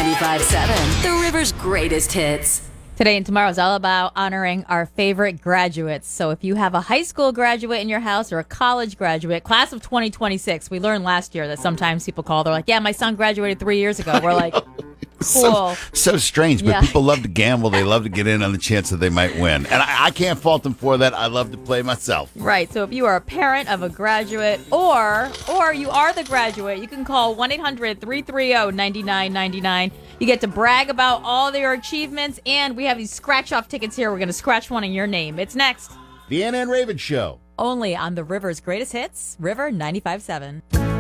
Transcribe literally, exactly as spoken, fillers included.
ninety-five seven, The River's greatest hits. Today and tomorrow is all about honoring our favorite graduates. So if you have a high school graduate in your house or a college graduate, class of twenty twenty-six, we learned last year that sometimes people call, they're like, yeah, my son graduated three years ago. We're like, cool. So, so strange, but Yeah. people love to gamble. They love to get in on the chance that they might win. And I, I can't fault them for that. I love to play myself. Right. So if you are a parent of a graduate or or you are the graduate, you can call one eight hundred three three zero nine nine nine nine. You get to brag about all their achievements, and we have these scratch-off tickets here. We're going to scratch one in your name. It's next. The Ann and Raven Show. Only on the River's greatest hits, River ninety-five seven.